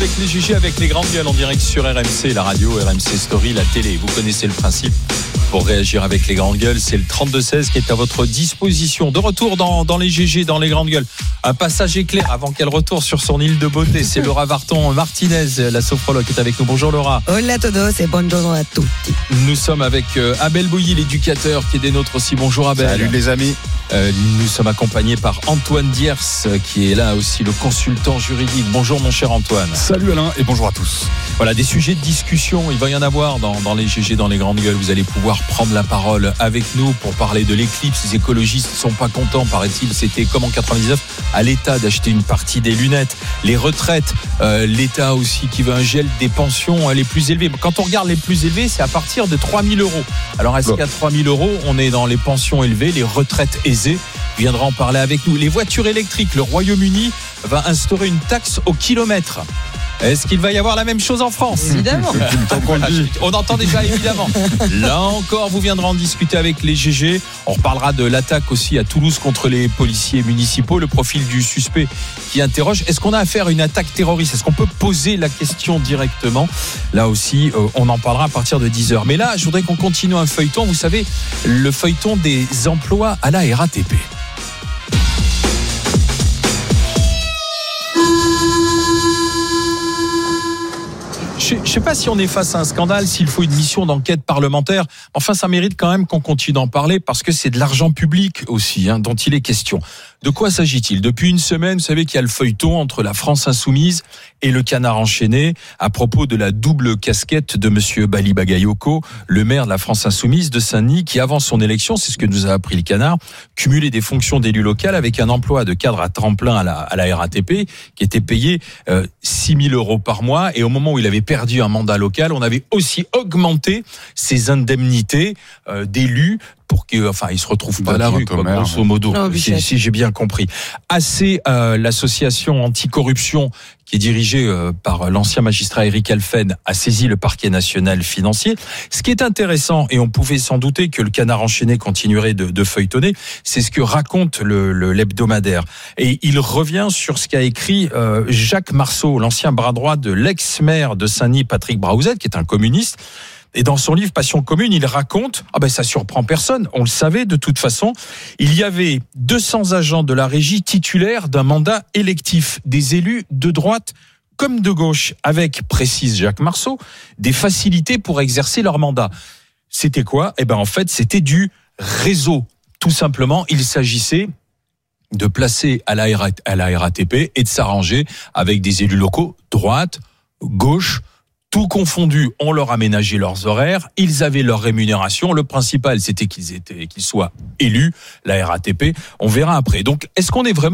Avec les GG, avec les grandes gueules en direct sur RMC, la radio, RMC Story, la télé. Vous connaissez le principe. Pour réagir avec les grandes gueules, c'est le 32-16 qui est à votre disposition. De retour dans les GG, dans les grandes gueules. Un passage éclair avant qu'elle retourne sur son île de beauté. C'est Laura Varton Martinez, la sophrologue, qui est avec nous. Bonjour Laura. Hola a todos et buongiorno a tutti. Nous sommes avec Abel Bouilly, l'éducateur, qui est des nôtres aussi. Bonjour Abel. Salut les amis. Nous sommes accompagnés par Antoine Diers, qui est là aussi, le consultant juridique. Bonjour mon cher Antoine. Salut Alain et bonjour à tous. Voilà, des sujets de discussion, il va y en avoir dans les GG, dans les grandes gueules. Vous allez pouvoir prendre la parole avec nous pour parler de l'éclipse. Les écologistes ne sont pas contents, paraît-il. C'était comme en 99, à l'État d'acheter une partie des lunettes. Les retraites, l'État aussi qui veut un gel des pensions les plus élevées. Quand on regarde les plus élevées, c'est à partir de 3 000 euros. Alors est-ce qu'à 3 000 euros, on est dans les pensions élevées, les retraites aisées? Viendra en parler avec nous. Les voitures électriques, le Royaume-Uni va instaurer une taxe au kilomètre. Est-ce qu'il va y avoir la même chose en France? Évidemment. On entend déjà évidemment. Là encore, vous viendrez en discuter avec les GG. On reparlera de l'attaque aussi à Toulouse contre les policiers municipaux. Le profil du suspect qui interroge. Est-ce qu'on a affaire à une attaque terroriste? Est-ce qu'on peut poser la question directement? Là aussi, on en parlera à partir de 10h. Mais là, je voudrais qu'on continue un feuilleton. Vous savez, le feuilleton des emplois à la RATP. Je ne sais pas si on est face à un scandale, s'il faut une mission d'enquête parlementaire. Enfin, ça mérite quand même qu'on continue d'en parler parce que c'est de l'argent public aussi dont il est question. De quoi s'agit-il? Depuis une semaine, vous savez qu'il y a le feuilleton entre la France Insoumise et le Canard enchaîné à propos de la double casquette de monsieur Bali Bagayoko, le maire de la France Insoumise de Saint-Denis, qui avant son élection, c'est ce que nous a appris le Canard, cumulait des fonctions d'élu local avec un emploi de cadre à temps plein à la RATP qui était payé 6 000 euros par mois. Et au moment où il avait perdu un mandat local, on avait aussi augmenté ses indemnités d'élu pour qu'il se retrouve pas à la rue, grosso modo, si j'ai bien compris. L'association anticorruption qui est dirigée par l'ancien magistrat Éric Alphen a saisi le parquet national financier. Ce qui est intéressant, et on pouvait s'en douter que le Canard enchaîné continuerait de feuilletonner, c'est ce que raconte l'hebdomadaire. Et il revient sur ce qu'a écrit Jacques Marceau, l'ancien bras droit de l'ex-maire de Saint-Denis, Patrick Braouzet, qui est un communiste. Et dans son livre Passion commune, il raconte, ça surprend personne, on le savait de toute façon, il y avait 200 agents de la régie titulaires d'un mandat électif, des élus de droite comme de gauche, avec, précise Jacques Marceau, des facilités pour exercer leur mandat. C'était quoi? En fait, c'était du réseau. Tout simplement, il s'agissait de placer à la RATP et de s'arranger avec des élus locaux, droite, gauche, tout confondu, on leur aménageait leurs horaires, ils avaient leur rémunération. Le principal, c'était qu'ils soient élus, la RATP. On verra après. Donc, est-ce qu'on est vraiment